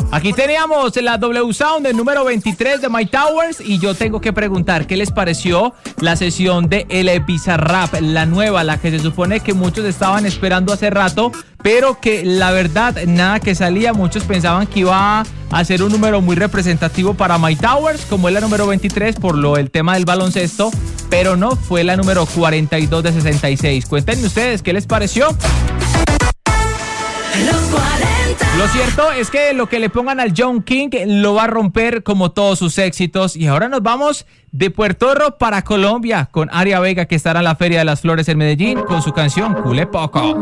Aquí teníamos la W Sound del número 23 de My Towers y yo tengo que preguntar qué les pareció la sesión de El Bizarrap, la nueva, la que se supone que muchos estaban esperando hace rato, pero que la verdad nada que salía, muchos pensaban que iba a ser un número muy representativo para My Towers, como es la número 23 por el tema del baloncesto, pero no, fue la número 42 de 66. Cuéntenme ustedes qué les pareció. Los 40. Lo cierto es que lo que le pongan al John King lo va a romper como todos sus éxitos. Y ahora nos vamos de Puerto Rico para Colombia con Aria Vega, que estará en la Feria de las Flores en Medellín con su canción Cule Poco.